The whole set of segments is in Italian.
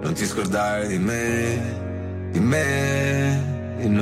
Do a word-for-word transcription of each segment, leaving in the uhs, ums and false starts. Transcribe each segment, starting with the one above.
non ti scordare di me, di me, di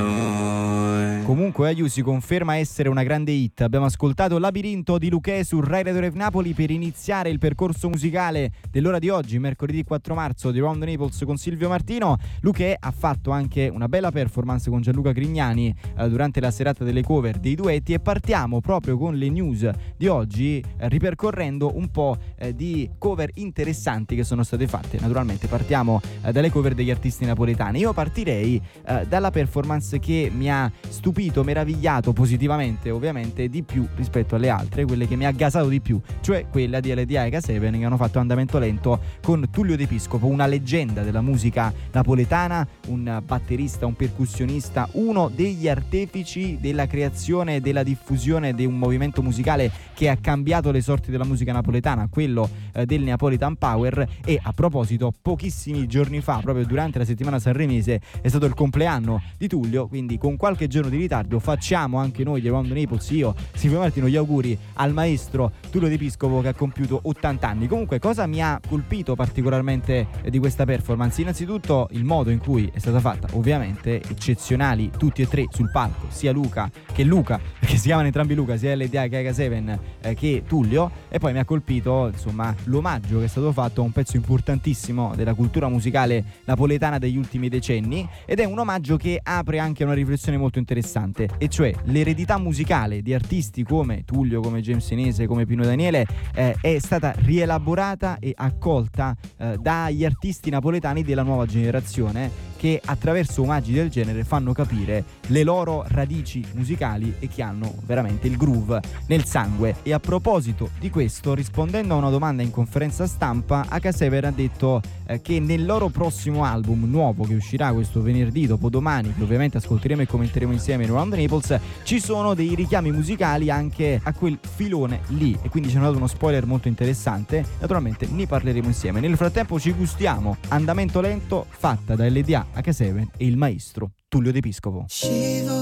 noi. Comunque Aiu si conferma essere una grande hit. Abbiamo ascoltato Labirinto di Luchè su Rai Radio Rev Napoli per iniziare il percorso musicale dell'ora di oggi, mercoledì quattro marzo, di Round the Naples con Silvio Martino. Luchè ha fatto anche una bella performance con Gianluca Grignani eh, durante la serata delle cover dei duetti, e partiamo proprio con le news di oggi eh, ripercorrendo un po' eh, di cover interessanti che sono state fatte. Naturalmente partiamo eh, dalle cover degli artisti napoletani. Io partirei eh, dalla performance che mi ha stupito, meravigliato positivamente ovviamente di più rispetto alle altre, quelle che mi ha gasato di più, cioè quella di L D A e K sette che hanno fatto Andamento Lento con Tullio De Piscopo, una leggenda della musica napoletana, un batterista, un percussionista, uno degli artefici della creazione e della diffusione di un movimento musicale che ha cambiato le sorti della musica napoletana, quello eh, del Neapolitan Power. E a proposito, pochissimi giorni fa, proprio durante la settimana sanremese, è stato il compleanno di Tullio, quindi con qualche giorno di ritardo facciamo anche noi di Round the Naples, io, Silvio Martino, gli auguri al maestro Tullio De Piscopo che ha compiuto ottanta anni. Comunque, cosa mi ha colpito particolarmente di questa performance? Innanzitutto il modo in cui è stata fatta, ovviamente eccezionali tutti e tre sul palco, sia Luca che Luca, perché si chiamano entrambi Luca, sia L D A che K sette eh, che Tullio. E poi mi ha colpito insomma l'omaggio che è stato fatto a un pezzo importantissimo della cultura musicale napoletana degli ultimi decenni, ed è un omaggio che apre anche una riflessione molto interessante, e cioè l'eredità musicale di artisti come Tullio, come James Senese, come Pino Daniele eh, è stata rielaborata e accolta eh, dagli artisti napoletani della nuova generazione, che attraverso omaggi del genere fanno capire le loro radici musicali e che hanno veramente il groove nel sangue. E a proposito di questo, rispondendo a una domanda in conferenza stampa, K sette ha detto eh, che nel loro prossimo album nuovo, che uscirà questo venerdì dopodomani, che ovviamente ascolteremo e commenteremo insieme in Round the Naples, ci sono dei richiami musicali anche a quel filone lì, e quindi ci hanno dato uno spoiler molto interessante. Naturalmente ne parleremo insieme. Nel frattempo ci gustiamo Andamento Lento, fatta da L D A, K sette e il maestro Tullio De Piscopo. Scivo